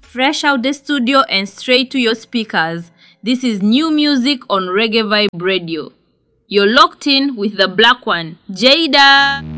fresh out the studio and straight to your speakers. This is new music on Reggae Vibe Radio. You're locked in with the black one, Jada.